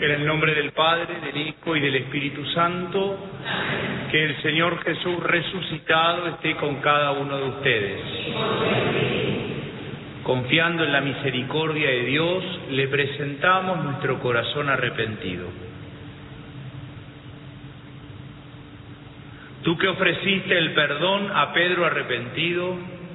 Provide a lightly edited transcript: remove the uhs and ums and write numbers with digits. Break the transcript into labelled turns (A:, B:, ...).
A: En el nombre del Padre, del Hijo y del Espíritu Santo, que el Señor Jesús resucitado esté con cada uno de ustedes. Confiando en la misericordia de Dios, le presentamos nuestro corazón arrepentido. Tú que ofreciste el perdón a Pedro arrepentido,